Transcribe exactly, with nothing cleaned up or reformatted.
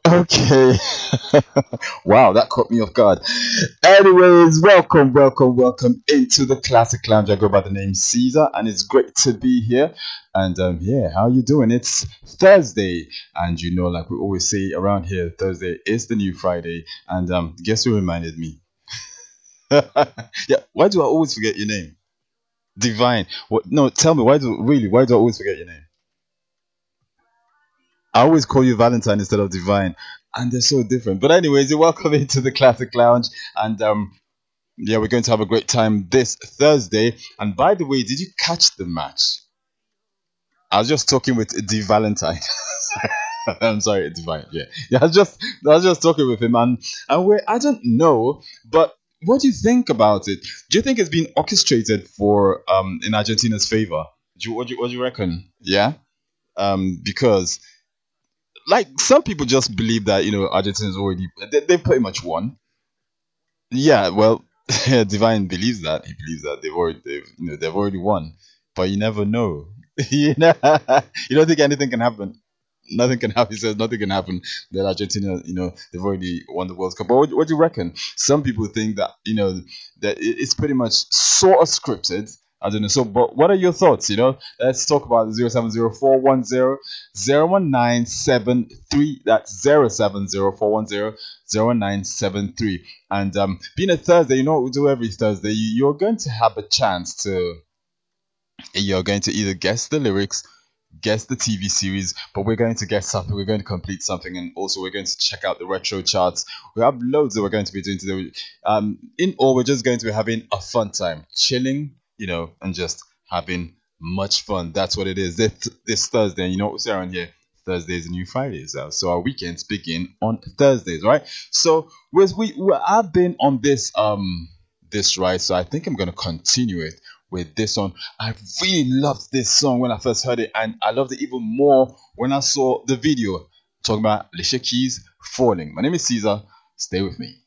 Okay. Wow, that caught me off guard. Anyways, welcome, welcome, welcome into the Classic Lounge. I go by the name Caesar, and it's great to be here. And um, yeah, how you doing? It's Thursday, and you know, like we always say around here, Thursday is the new Friday. And um, guess who reminded me? Yeah, why do I always forget your name? Divine. What? No, tell me why do really? Why do I always forget your name? I always call you Valentine instead of Divine, and they're so different. But anyways, you're welcome into the Classic Lounge, and um, yeah, we're going to have a great time this Thursday. And by the way, did you catch the match? I was just talking with D Valentine. I'm sorry, Divine. Yeah, yeah. I was just I was just talking with him, and and we I don't know, but what do you think about it? Do you think it's been orchestrated for um in Argentina's favor? Do you, what do you, what do you reckon? Yeah. Um, because like some people just believe that you know Argentina's already they, they pretty much won. Yeah, well, Divine believes that he believes that they've already they've you know they've already won, but you never know. you know, you don't think anything can happen. Nothing can happen. He says nothing can happen. That Argentina, you know, they've already won the World Cup. But what, what do you reckon? Some people think that you know that it- it's pretty much sort of scripted. I don't know. So, but what are your thoughts? You know, let's talk about zero seven zero four one zero zero one nine seven three. That's zero seven zero four one zero zero nine seven three. And um, being a Thursday, you know what we do every Thursday. You, you're going to have a chance to you're going to either guess the lyrics, guess the T V series, but we're going to guess something. We're going to complete something, and also we're going to check out the retro charts. We have loads that we're going to be doing today. Um, in all, we're just going to be having a fun time, chilling, you know, and just having much fun. That's what it is. This, this Thursday, and you know what we say around here. Thursdays and new Fridays, uh, so our weekends begin on Thursdays, right? So, with we, we I've been on this um this ride, so I think I'm gonna continue it with this one. I really loved this song when I first heard it, and I loved it even more when I saw the video talking about Alicia Keys falling. My name is Caesar. Stay with me.